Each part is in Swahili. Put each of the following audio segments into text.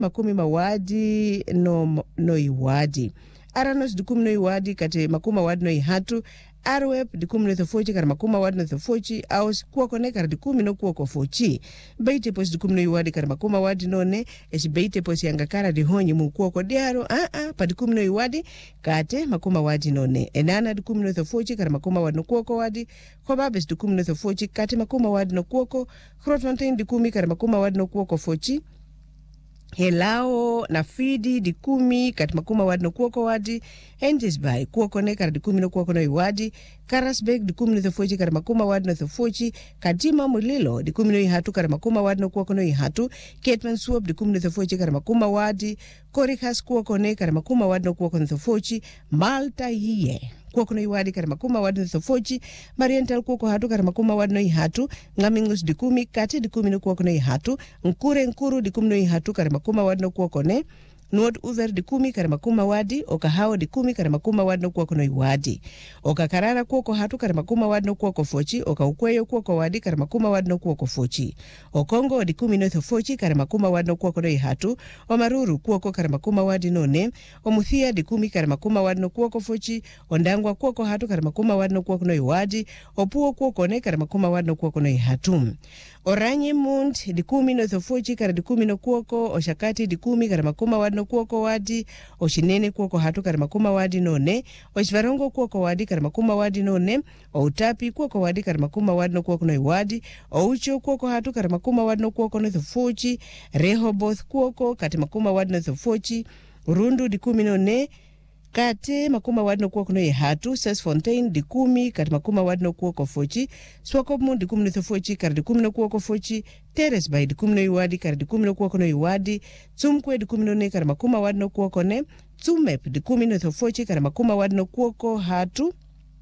makumi mawadi no iwadi. Aranos dikumi no iwadi kati makuma wadi no ihatu. Arwep dikumi no thofochi kara makuma wadi no thofochi. Aus kuoko ne kara dikumi no kuoko fochi. Beite pos dikumi no iwadi kara makuma wadi no ne. Esi beite pos yanga kara dihonyi mu kuoko diaro. Pa dikumi no iwadi kate makuma wadi no ne. Enana dikumi no thofochi kara makuma wadi no kuoko wadi. Kobabes dikumi no thofochi kate makuma wadi no kuoko. Grootfontein dikumi kara makuma wadi no kuoko fochi. Helao na Fidi dikumi kati makuma wadi no kuoko wadi. Hentisbai kuoko ne kara dikumi no kuoko no iwadi. Karasbek dikumi no thofochi kara makuma wadi no thofochi. Kadima Mulilo dikumi no ihatu kara makuma wadi no kuoko no ihatu. Ketmanswap dikumi no thofochi kara makuma wadi. Korikas kuoko ne kara makuma wadi no kuoko no thofochi. Malta hiye kuoko no iwadi kara makuma wadi no thofochi. Mariental kuoko hatu kara makuma wadi no ihatu. Ngamingus dikumi kati dikumi no kuoko no ihatu. Nkuru dikumi no ihatu kara makuma wadi no kuoko ne. Nuot uver dikumi kara makuma wadi. Okahao dikumi kara makuma wadi no kuoko no iwadi. Okakarara kuoko hatu kara makuma wadi no kuoko fochi. Okaukweyo kuoko wadi kara makuma wadi no kuoko fochi. Okongo dikumi no thofochi kara makuma wadi no kuoko no ihatu. Omaruru kuoko kara makuma wadi no ne. Omuthia dikumi kara makuma wadi no kuoko fochi. Ondangwa kuoko hatu kara makuma wadi no kuoko no iwadi. Opuo kuoko ne kara makuma wadi no kuoko no ihatu. Oranye mund dikumi no thofochi kara dikumi no kuoko. Oshakati dikumi kara makuma wadi no kuoko wadi. Oshinene kuoko hatu kara makuma wadi no ne. Oshvarongo kuoko wadi kara makuma wadi no ne. Outapi kuoko wadi kara makuma wadi no kuoko no iwadi. Oucho kuoko hatu kara makuma wadi no kuoko no thofochi. Rehoboth kuoko kati makuma wadi no thofochi. Urundu dikumi no ne. Kate makuma wadi no kuoko no ihatu. Sesfontein dikumi kati makuma wadi no kuoko fochi. Swakopmu dikumi no thofochi kara dikumi no kuoko fochi. Teresbai dikumi no iwadi kara dikumi no kuoko no iwadi. Tsumkwe dikumi no ne kara makuma wadi no kuoko ne. Tsumep dikumi no thofochi kara makuma wadi no kuoko hatu.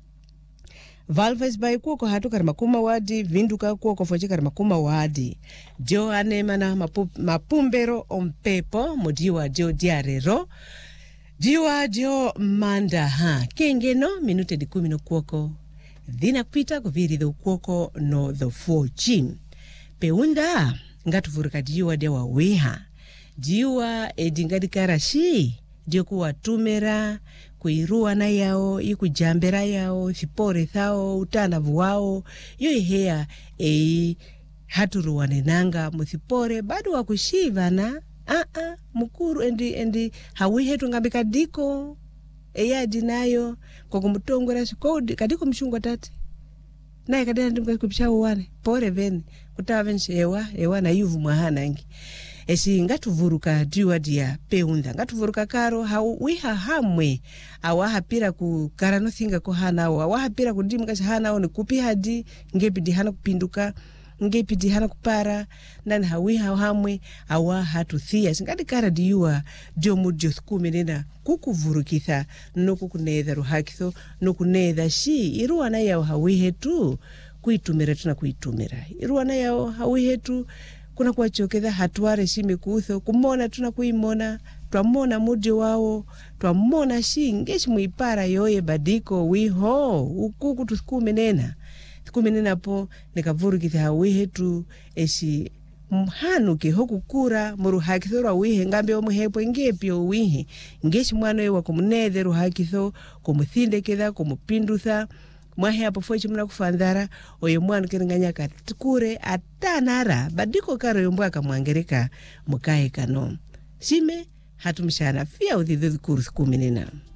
Valves by kuoko hatu kara makuma wadi. Vinduka kuoko fochi kara makuma wadi. Dio anemana mapumbero ompepo. Mudiwa dio diarero. Diwa dio manda ha. Kenge no minute dikumi no kuoko. Dhina kupita kuviri do kuoko no thofochi. Peunda ngatuvuruka diwa dewa weha. Diwa edingadikarashi. Dio kuwa tumera. Kuirua na yao, ikujambera yao, fipore thao, utanavu wao. Yoi hea haturuwane nanga muthipore. Badu wakushiva na mukuru endi hawihetu ngambika diko. Eya dinayo. Kwa kumutongo rashi kodi. Kadiko mshungwa tati. Na ikadena ndimka kupisha uwane. Pore veni. Kutawa venshi ewa na yuvu mahana ngi. Esi ngatuvuruka diwa dia peunda. Ngatuvuruka karo wiha hamwe. Awaha pira kukara no thinga kuhana. Awaha pira kudimu kasi hana. Ni kupi hadi. Ngepi di hana kupinduka. Ngepi di hana kupara. Nani hawiha hamwe. Awaha tuthia. Singadi kara diwa dio mudio thukumi nena. Kukuvurukitha. Nukukunedha ruhakitho. Nukunedha shi. Iruwa na yao hawihetu. Kuitumira tuna kuitumira. Iruwa na yao hawihetu. Kuna kwa chokeza hatuare shime kuutho. Kumona tuna kuimona. Tuamona mudi wao. Tuamona shi. Ngeshi muipara yoye badiko. Wiho. Ukuku tuthukumi nena. Thukumi nena po. Nekavuru kitha hawihetu. Eshi mhanu ke hoku kura. Muru hakithora wihe. Ngambe wa muhepo ingepi o wihe. Ngeshi mwano ewa kumunethe ruhakitho. Kumuthinde kitha. Kumupindutha. Mwahe hapo foichi muna kufandhara. Oye mwanu kiringanya katukure. Atanara. Badiko karo yombuaka mwangereka. Mukae kano. Shime hatumshana. Fia uthidhu kuruthi kuminina.